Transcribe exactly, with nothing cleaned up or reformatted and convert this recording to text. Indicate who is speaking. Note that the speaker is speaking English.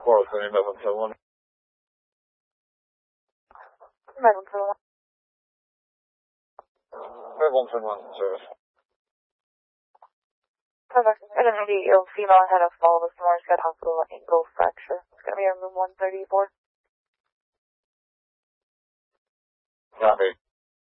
Speaker 1: four oh seven, eleven seven one.
Speaker 2: eleven seven one.
Speaker 1: eleven seven one, service.
Speaker 2: Perfect. And then the ill female had a fall this morning. She's got hospital ankle fracture. It's going to be in room one thirty-four.
Speaker 1: Copy.